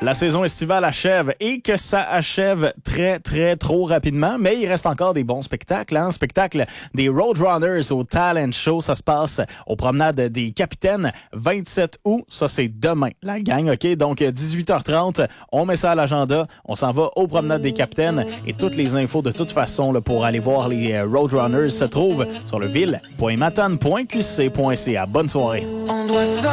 La saison estivale achève et que ça achève très, très trop rapidement, mais il reste encore des bons spectacles. Hein? Spectacle des Roadrunners au Talent Show. Ça se passe aux promenades des Capitaines, 27 août. Ça, c'est demain, la gang, OK? Donc, 18h30, on met ça à l'agenda. On s'en va aux promenades des Capitaines et toutes les infos, de toute façon, là, pour aller voir les Roadrunners se trouvent sur le ville.maton.qc.ca. Bonne soirée.